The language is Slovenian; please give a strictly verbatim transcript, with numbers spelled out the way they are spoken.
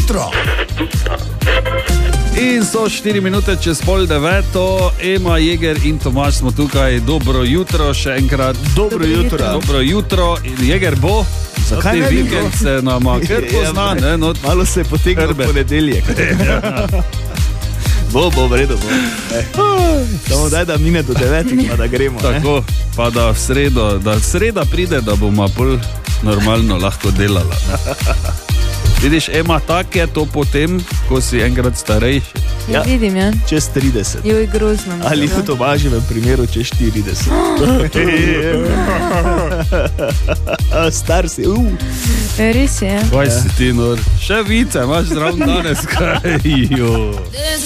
jutro. In so štiri minute čez pol deveto, Ema, Jeger in Tomaž smo tukaj. Dobro jutro, še enkrat. Dobro, Dobro jutro. jutro. Dobro jutro. In Jeger bo, zakaj te vikend se nama ker pozna, ne? No, malo se je potegnil ponedeljek. Bo, bo, v redu, bo. Samo daj, da mine do devetih, pa da gremo. Tako, ne? Pa da v sredo, da sreda pride, da bomo pol normalno lahko delala. Ne? Vidiš, Ema, tak je to potem, ko si enkrat starejši. Ja, vidim, ja. Čez trideset. Joj, grozno. Ali v Tomaževem primeru čez štirideset. Star si. Uh. Res je. Kaj si ti, nor? Še vice, imaš zdrav danes, kaj jo.